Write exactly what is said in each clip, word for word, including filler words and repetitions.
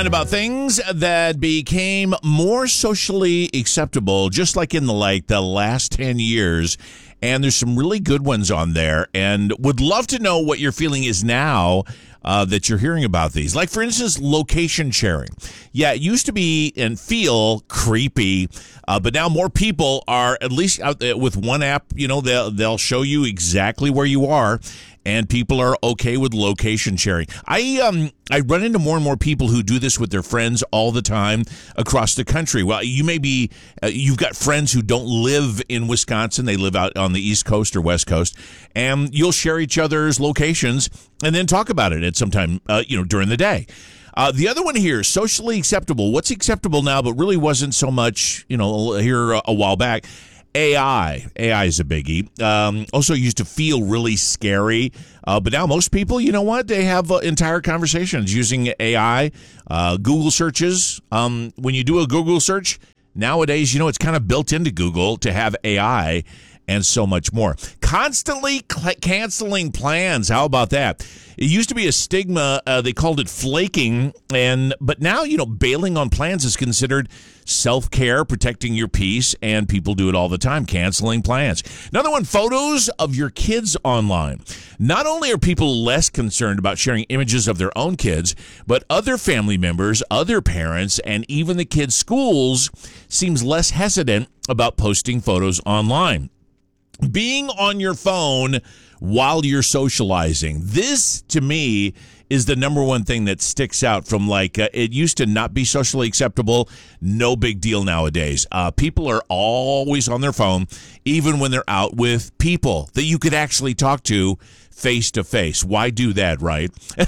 headline about things that became more socially acceptable, just like in the like the last ten years. And there's some really good ones on there, and would love to know what your feeling is now uh, that you're hearing about these. Like, for instance, location sharing. Yeah, it used to be and feel creepy, uh, but now more people are, at least out there with one app, you know, they'll, they'll show you exactly where you are. And people are okay with location sharing. I um I run into more and more people who do this with their friends all the time across the country. Well, you may be uh, you've got friends who don't live in Wisconsin; they live out on the East Coast or West Coast, and you'll share each other's locations and then talk about it at some time, uh, you know, during the day. Uh, the other one here, socially acceptable. What's acceptable now, but really wasn't so much, you know, here a, a while back. A I. A I is a biggie. Um, also used to feel really scary, uh, but now most people, you know what? They have uh, entire conversations using A I. Uh, Google searches. Um, when you do a Google search, nowadays, you know, it's kind of built into Google to have A I and so much more. Constantly cl- canceling plans. How about that? It used to be a stigma. Uh, they called it flaking, and but now, you know, bailing on plans is considered self-care, protecting your peace, and people do it all the time, canceling plans. Another one, photos of your kids online. Not only are people less concerned about sharing images of their own kids, but other family members, other parents, and even the kids' schools seems less hesitant about posting photos online. Being on your phone while you're socializing. This, to me, is the number one thing that sticks out from, like, uh, it used to not be socially acceptable. No big deal nowadays. Uh, people are always on their phone, even when they're out with people that you could actually talk to face to face. Why do that, right?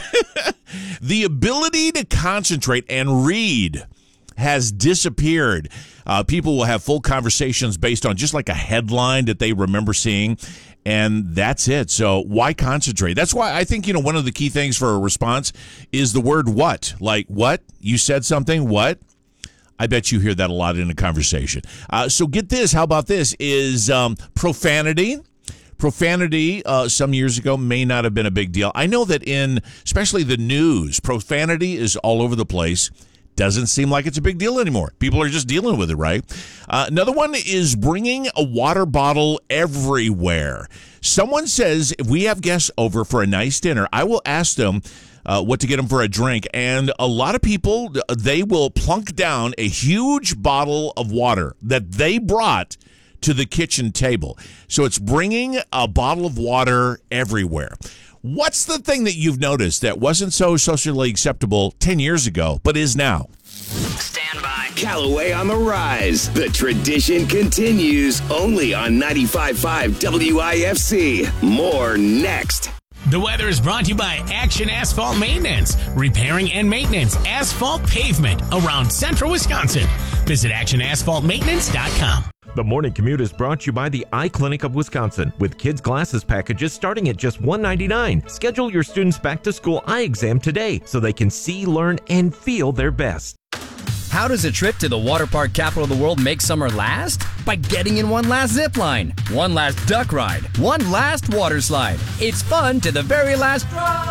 The ability to concentrate and read has disappeared. Uh, people will have full conversations based on just like a headline that they remember seeing, and that's it. So why concentrate? That's why I think, you know, one of the key things for a response is the word what. Like, what? You said something? What? I bet you hear that a lot in a conversation. Uh, so get this. How about this? Is um, profanity. Profanity uh, some years ago may not have been a big deal. I know that in especially the news, profanity is all over the place. Doesn't seem like it's a big deal anymore. People are just dealing with it, right? Uh, another one is bringing a water bottle everywhere. Someone says if we have guests over for a nice dinner, I will ask them uh, what to get them for a drink. And a lot of people, they will plunk down a huge bottle of water that they brought to the kitchen table. So it's bringing a bottle of water everywhere. What's the thing that you've noticed that wasn't so socially acceptable ten years ago, but is now? Stand by. Callaway on the rise. The tradition continues only on ninety-five point five W I F C. More next. The weather is brought to you by Action Asphalt Maintenance, repairing and maintenance asphalt pavement around central Wisconsin. Visit action asphalt maintenance dot com. The morning commute is brought to you by the Eye Clinic of Wisconsin, with kids' glasses packages starting at just one dollar and ninety-nine cents. Schedule your students' back-to-school eye exam today so they can see, learn, and feel their best. How does a trip to the water park capital of the world make summer last? By getting in one last zip line, one last duck ride, one last water slide. It's fun to the very last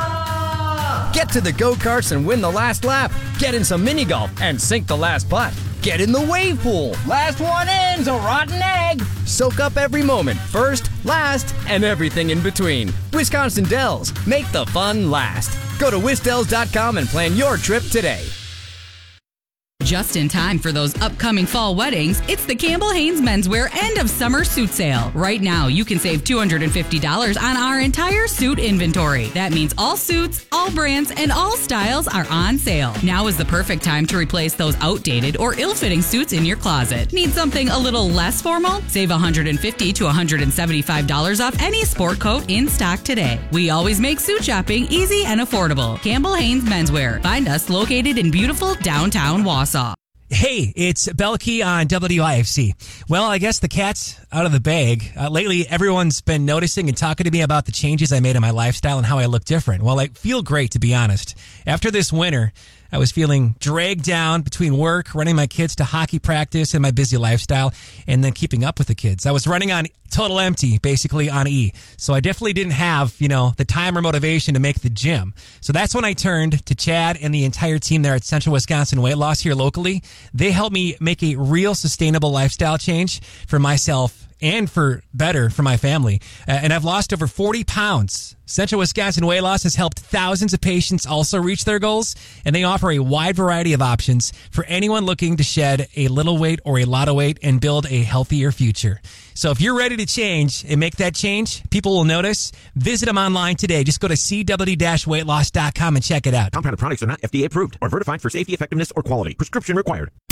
drop. Get to the go-karts and win the last lap. Get in some mini golf and sink the last putt. Get in the wave pool. Last one in's a rotten egg. Soak up every moment, first, last, and everything in between. Wisconsin Dells, make the fun last. Go to wisdells dot com and plan your trip today. Just in time for those upcoming fall weddings, it's the Campbell Hanes Menswear End of Summer Suit Sale. Right now, you can save two hundred fifty dollars on our entire suit inventory. That means all suits, all brands, and all styles are on sale. Now is the perfect time to replace those outdated or ill-fitting suits in your closet. Need something a little less formal? Save one hundred fifty to one hundred seventy-five dollars off any sport coat in stock today. We always make suit shopping easy and affordable. Campbell Hanes Menswear. Find us located in beautiful downtown Wausau. Hey, it's Belkey on W I F C. Well, I guess the cat's out of the bag. Uh, lately, everyone's been noticing and talking to me about the changes I made in my lifestyle and how I look different. Well, I feel great, to be honest. After this winter, I was feeling dragged down between work, running my kids to hockey practice, and my busy lifestyle, and then keeping up with the kids. I was running on total empty, basically on E. So I definitely didn't have, you know, the time or motivation to make the gym. So that's when I turned to Chad and the entire team there at Central Wisconsin Weight Loss here locally. They helped me make a real sustainable lifestyle change for myself and for better for my family. Uh, and I've lost over forty pounds. Central Wisconsin Weight Loss has helped thousands of patients also reach their goals, and they offer a wide variety of options for anyone looking to shed a little weight or a lot of weight and build a healthier future. So if you're ready to change and make that change, people will notice. Visit them online today. Just go to c w weight loss dot com and check it out. Compounded products are not F D A approved or certified for safety, effectiveness, or quality. Prescription required.